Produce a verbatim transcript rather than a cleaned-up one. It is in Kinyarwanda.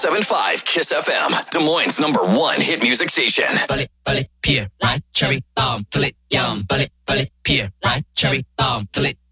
seven point five Kiss F M, Des Moines' number one hit music station. Bullet, bullet, pear, like cherry bomb, fill it, yum, bullet, bullet, pear, like cherry bomb, fill it,